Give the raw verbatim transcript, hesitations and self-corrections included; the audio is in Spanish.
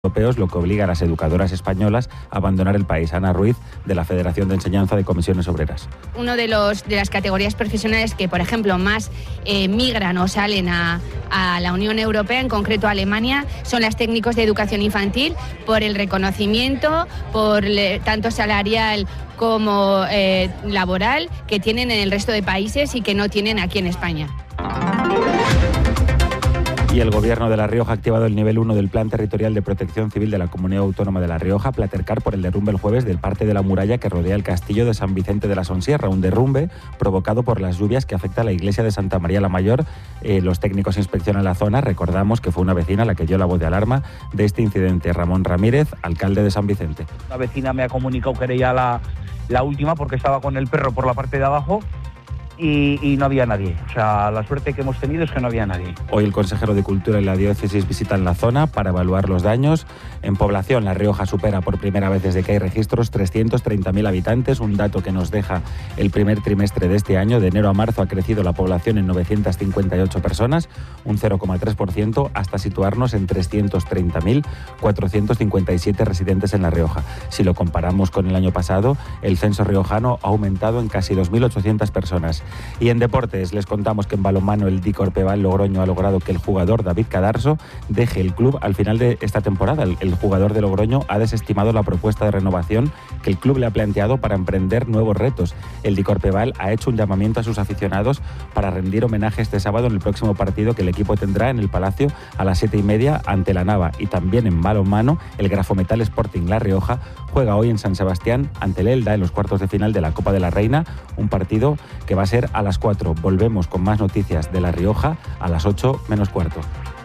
europeos, lo que obliga a las educadoras españolas a abandonar el país. Ana Ruiz, de la Federación de Enseñanza de Comisiones Obreras. Uno de los de las categorías profesionales que, por ejemplo, más eh, migran o salen a, a la Unión Europea, en concreto a Alemania, son las técnicos de educación infantil, por el reconocimiento, por le, tanto salarial como eh, laboral, que tienen en el resto de países y que no tienen aquí en España. Y el Gobierno de La Rioja ha activado el nivel uno del Plan Territorial de Protección Civil de la Comunidad Autónoma de La Rioja, platercar por el derrumbe el jueves del parte de la muralla que rodea el castillo de San Vicente de la Sonsierra, un derrumbe provocado por las lluvias que afecta a la iglesia de Santa María la Mayor. Eh, los técnicos inspeccionan la zona. Recordamos que fue una vecina la que dio la voz de alarma de este incidente. Ramón Ramírez, alcalde de San Vicente. La vecina me ha comunicado que era ya la, la última porque estaba con el perro por la parte de abajo. Y, y no había nadie. O sea, la suerte que hemos tenido es que no había nadie. Hoy el consejero de Cultura y la diócesis visitan la zona para evaluar los daños. En población, La Rioja supera por primera vez desde que hay registros trescientos treinta mil habitantes, un dato que nos deja el primer trimestre de este año. De enero a marzo ha crecido la población en novecientas cincuenta y ocho personas, un cero coma tres por ciento, hasta situarnos en trescientos treinta mil cuatrocientos cincuenta y siete residentes en La Rioja. Si lo comparamos con el año pasado, el censo riojano ha aumentado en casi dos mil ochocientas personas. Y en deportes les contamos que en balonmano el D I C Orpeval Logroño ha logrado que el jugador David Cadarso deje el club al final de esta temporada. El, el jugador de Logroño ha desestimado la propuesta de renovación que el club le ha planteado para emprender nuevos retos. El D I C Orpeval ha hecho un llamamiento a sus aficionados para rendir homenaje este sábado en el próximo partido que el equipo tendrá en el Palacio a las siete y media ante la Nava. Y también en balonmano el Grafometal Sporting La Rioja juega hoy en San Sebastián ante el Elda en los cuartos de final de la Copa de la Reina, un partido que va a ser a las cuatro. Volvemos con más noticias de La Rioja a las ocho menos cuarto.